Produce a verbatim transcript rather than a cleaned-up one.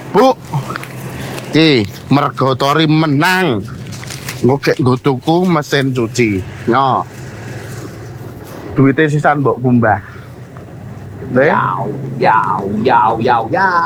Bu, ki mergo Tori menang. Ngokek nggo tuku mesin cuci. Nyo. Duitnya sisan mbok kumbah. Deh. Yau, yau, yau, yau, yau.